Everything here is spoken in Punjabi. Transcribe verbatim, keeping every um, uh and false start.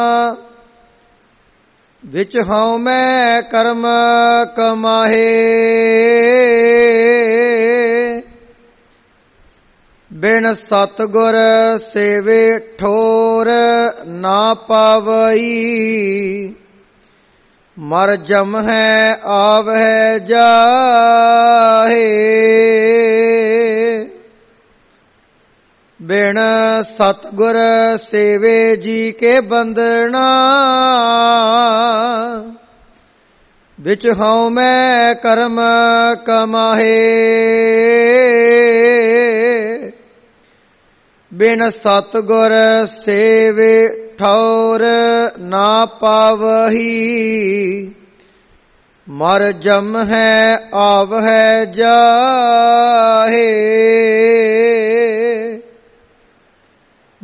ਵਿਚ ਹਉ ਮੈਂ ਕਰਮ ਕਮਾਹੇ। ਬਿਨ ਸਤਿਗੁਰ ਸੇਵੇ ਠੋਰ ਨਾ ਪਾਵਈ। ਮਰ ਜਮ ਹੈ ਆਵਹਿ ਜਾਹੇ। ਬਿਨ ਸਤਿਗੁਰ ਸੇਵੇ ਜੀ ਕੇ ਬੰਦਨਾ। ਵਿਚ ਹਉ ਮੈਂ ਕਰਮ ਕਮਾਹੇ। ਬਿਨ ਸਤਿਗੁਰ ਸੇਵੇ ਠੌਰ ਨਾ ਪਾਵਹੀ। ਮਰ ਜਮ ਹੈ ਆਵਹਿ ਜਾਹੇ।